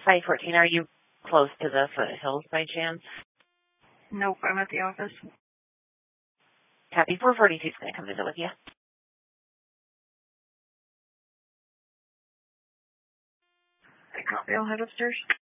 514, are you close to the foothills by chance? Nope, I'm at the office. Copy. 442 is going to come visit with you. I copy. I'll head upstairs.